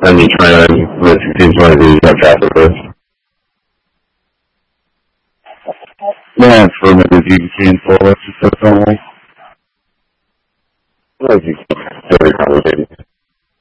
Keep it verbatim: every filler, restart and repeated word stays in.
Any trend that seems like these have traffic first? Yeah, for maybe if you can see in full, let's just put it on. Like, it's very complicated.